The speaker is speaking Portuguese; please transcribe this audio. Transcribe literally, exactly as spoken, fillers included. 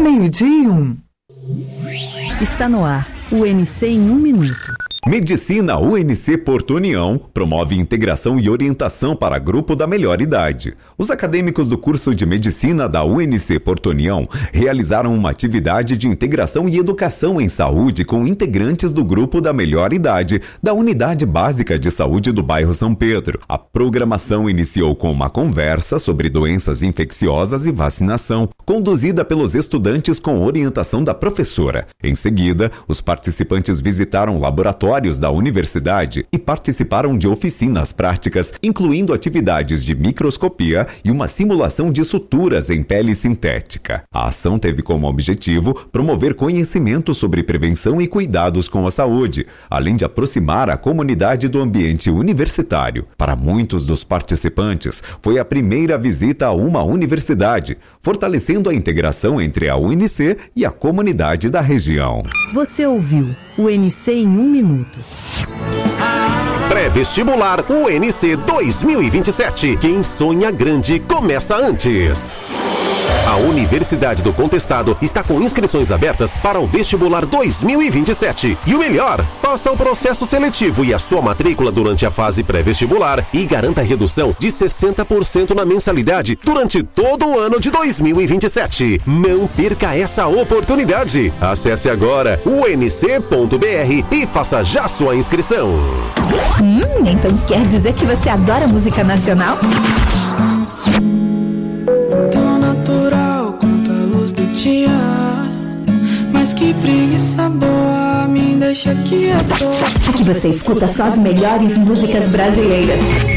Meio-dia e um. Está no ar, o U N C em um minuto. Medicina U N C Porto União promove integração e orientação para grupo da melhor idade. Os acadêmicos do curso de Medicina da U N C Porto União realizaram uma atividade de integração e educação em saúde com integrantes do grupo da melhor idade da Unidade Básica de Saúde do bairro São Pedro. A programação iniciou com uma conversa sobre doenças infecciosas e vacinação, conduzida pelos estudantes com orientação da professora. Em seguida, os participantes visitaram laboratórios da universidade e participaram de oficinas práticas, incluindo atividades de microscopia e uma simulação de suturas em pele sintética. A ação teve como objetivo promover conhecimento sobre prevenção e cuidados com a saúde, além de aproximar a comunidade do ambiente universitário. Para muitos dos participantes, foi a primeira visita a uma universidade, fortalecendo a integração entre a U N C e a comunidade da região. Você ouviu o U N C em um minuto. Pré-vestibular U N C dois mil e vinte e sete. Quem sonha grande começa antes. A Universidade do Contestado está com inscrições abertas para o vestibular dois mil e vinte e sete. E o melhor, faça o processo seletivo e a sua matrícula durante a fase pré-vestibular e garanta redução de sessenta por cento na mensalidade durante todo o ano de dois mil e vinte e sete. Não perca essa oportunidade. Acesse agora u n c ponto b r e faça já sua inscrição. Hum, então quer dizer que você adora música nacional? Tão natural quanto a luz do dia, mas que preguiça boa me deixa aqui à toa. Aqui você escuta só as melhores músicas brasileiras.